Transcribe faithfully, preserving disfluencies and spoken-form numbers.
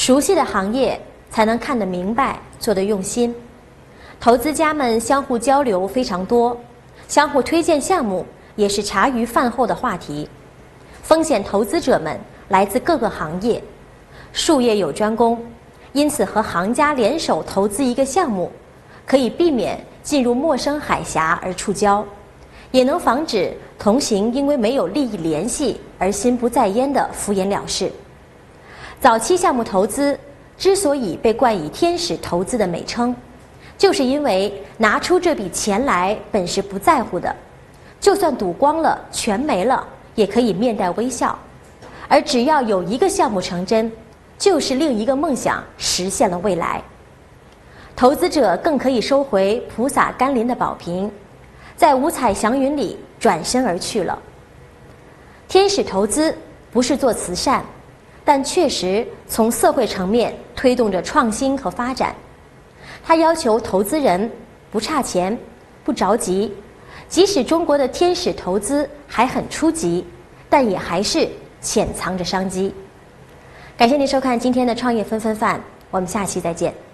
熟悉的行业才能看得明白，做得用心。投资家们相互交流非常多，相互推荐项目也是茶余饭后的话题。风险投资者们来自各个行业，术业有专攻，因此和行家联手投资一个项目，可以避免进入陌生海峡而触礁，也能防止同行因为没有利益联系而心不在焉的敷衍了事。早期项目投资之所以被冠以天使投资的美称，就是因为拿出这笔钱来本是不在乎的，就算赌光了全没了也可以面带微笑，而只要有一个项目成真，就是另一个梦想实现了未来。投资者更可以收回菩萨甘霖的宝瓶，在五彩祥云里转身而去了。天使投资不是做慈善，但确实从社会层面推动着创新和发展。它要求投资人不差钱，不着急，即使中国的天使投资还很初级，但也还是潜藏着商机。感谢您收看今天的创业纷纷饭，我们下期再见。